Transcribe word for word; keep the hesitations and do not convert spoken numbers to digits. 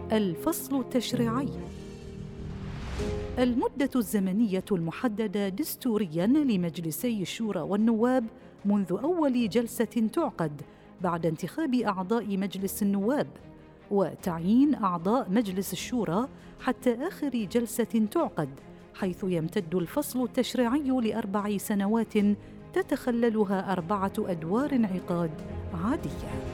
الفصل التشريعي. المدة الزمنية المحددة دستورياً لمجلسي الشورى والنواب منذ أول جلسة تعقد بعد انتخاب أعضاء مجلس النواب، وتعيين أعضاء مجلس الشورى حتى آخر جلسة تعقد، حيث يمتد الفصل التشريعي لأربع سنوات تتخللها أربعة أدوار انعقاد عادية.